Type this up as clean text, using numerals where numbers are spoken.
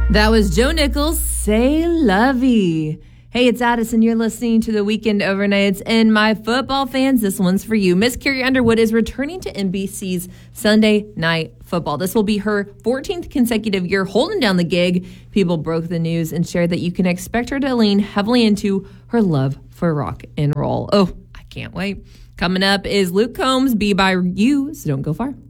That was Joe Nichols, Say Lovey. Hey, it's Addison. You're listening to the Weekend Overnights. And my football fans, this one's for you. Miss Carrie Underwood is returning to NBC's Sunday Night Football. This will be her 14th consecutive year holding down the gig. People broke the news and shared that you can expect her to lean heavily into her love for rock and roll. Oh, I can't wait. Coming up is Luke Combs, Be By You, so don't go far.